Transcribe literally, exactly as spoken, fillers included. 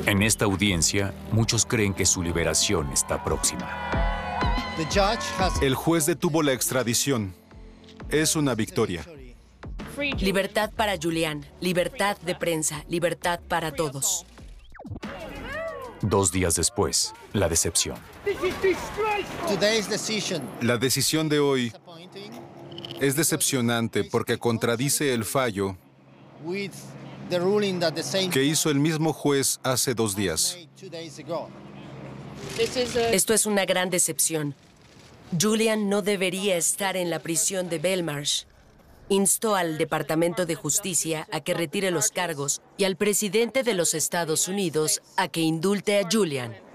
En esta audiencia, muchos creen que su liberación está próxima. El juez detuvo la extradición. Es una victoria. Libertad para Julian, libertad de prensa, libertad para todos. Dos días después, la decepción. La decisión de hoy es decepcionante porque contradice el fallo que hizo el mismo juez hace dos días. Esto es una gran decepción. Julian no debería estar en la prisión de Belmarsh. Insto al Departamento de Justicia a que retire los cargos y al presidente de los Estados Unidos a que indulte a Julian.